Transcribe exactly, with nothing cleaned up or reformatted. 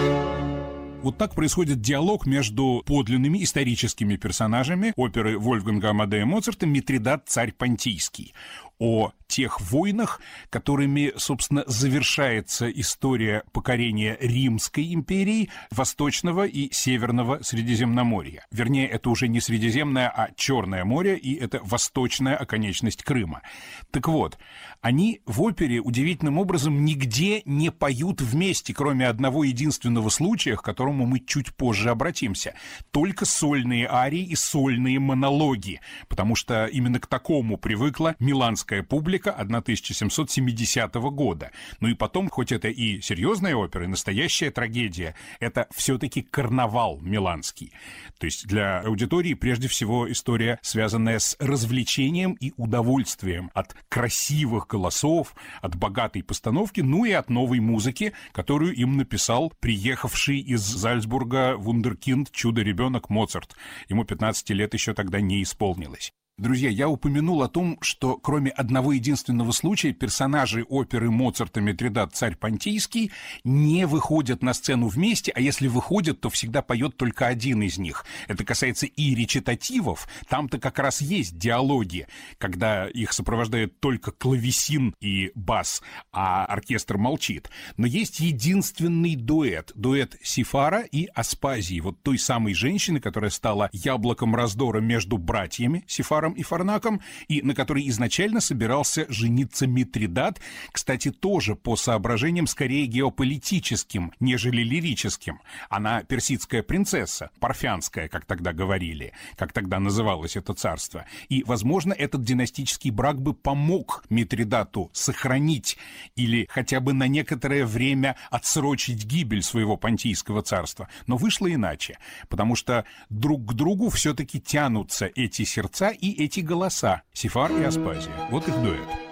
Вот так происходит диалог между подлинными историческими персонажами оперы Вольфганга Амадея Моцарта «Митридат, царь Понтийский», о тех войнах, которыми, собственно, завершается история покорения Римской империи, Восточного и Северного Средиземноморья. Вернее, это уже не Средиземное, а Черное море, и это восточная оконечность Крыма. Так вот, они в опере удивительным образом нигде не поют вместе, кроме одного единственного случая, к которому мы чуть позже обратимся. Только сольные арии и сольные монологи, потому что именно к такому привыкла миланская публика тысяча семьсот семидесятого года. Ну и потом, хоть это и серьезная опера, и настоящая трагедия, это все-таки карнавал миланский. То есть для аудитории прежде всего история, связанная с развлечением и удовольствием от красивых голосов, от богатой постановки, ну и от новой музыки, которую им написал приехавший из Зальцбурга вундеркинд, чудо-ребенок Моцарт. Ему пятнадцати лет еще тогда не исполнилось. Друзья, я упомянул о том, что кроме одного единственного случая персонажи оперы Моцарта «Митридат, царь Понтийский» не выходят на сцену вместе, а если выходят, то всегда поет только один из них. Это касается и речитативов, там-то как раз есть диалоги, когда их сопровождает только клавесин и бас, а оркестр молчит. Но есть единственный дуэт, дуэт Сифара и Аспазии, вот той самой женщины, которая стала яблоком раздора между братьями Сифара и Фарнаком, и на которой изначально собирался жениться Митридат, кстати, тоже по соображениям скорее геополитическим, нежели лирическим. Она персидская принцесса, парфянская, как тогда говорили, как тогда называлось это царство. И, возможно, этот династический брак бы помог Митридату сохранить или хотя бы на некоторое время отсрочить гибель своего Понтийского царства. Но вышло иначе, потому что друг к другу все-таки тянутся эти сердца и эти голоса, Сифар и Аспазия. Вот их дуэт.